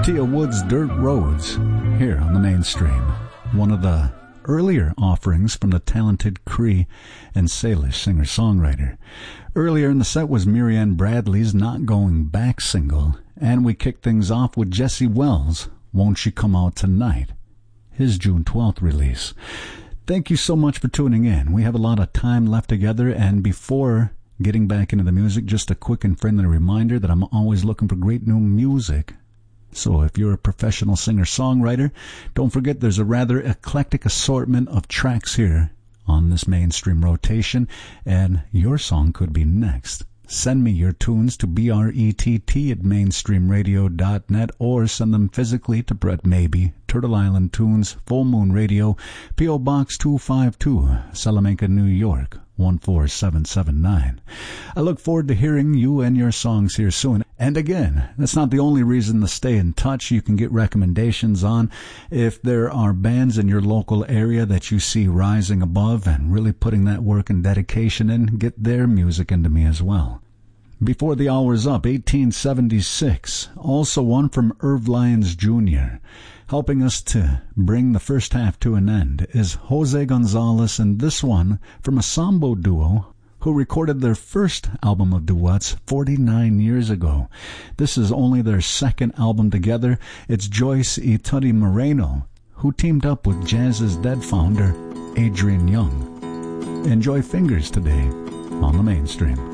Tia Wood's Dirt Roads here on the Mainstream. One of the earlier offerings from the talented Cree and Salish singer-songwriter. Earlier in the set was Marianne Bradley's Not Going Back single, and we kicked things off with Jesse Wells' Won't She Come Out Tonight, his June 12th release. Thank you so much for tuning in. We have a lot of time left together, and before getting back into the music, just a quick and friendly reminder that I'm always looking for great new music. So if you're a professional singer-songwriter, don't forget there's a rather eclectic assortment of tracks here on this Mainstream rotation, and your song could be next. Send me your tunes to brett@mainstreamradio.net or send them physically to Brett Maybe, Turtle Island Tunes, Full Moon Radio, P.O. Box 252, Salamanca, New York, 14779. I look forward to hearing you and your songs here soon. And again, that's not the only reason to stay in touch. You can get recommendations on if there are bands in your local area that you see rising above and really putting that work and dedication in, get their music into me as well. Before the Hour's Up, 1876, also one from Irv Lyons Jr. Helping us to bring the first half to an end is Jose Gonzalez, and this one from a sambo duo who recorded their first album of duets 49 years ago. This is only their second album together. It's Joyce y Tuddy Moreno, who teamed up with Jazz Is Dead founder Adrian Young. Enjoy Fingers today on the Mainstream.